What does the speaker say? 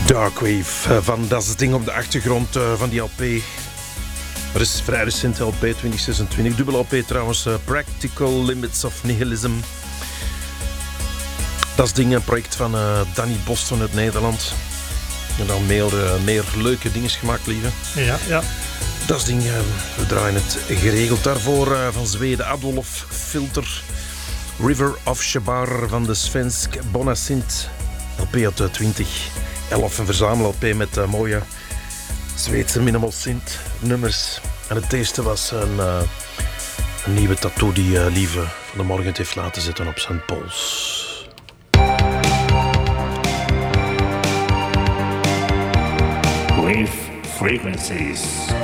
Darkwave van Dat is het ding op de achtergrond van die LP. Dat is vrij recent LP, 2026. Dubbel LP trouwens, Practical Limits of Nihilism. Dat is het ding, een project van Danny Boston uit Nederland. En dan meer leuke dingen gemaakt, lieve. Ja. Dat is het ding, we draaien het geregeld. Daarvoor van Zweden Adolf Filter. River of Shabar van de Svensk Bonacint. LP uit 2011, een verzamel-LP met mooie Zweedse minimal synth nummers. En het eerste was een nieuwe tattoo die Lieve van de Morgen heeft laten zetten op zijn pols. Wave frequencies.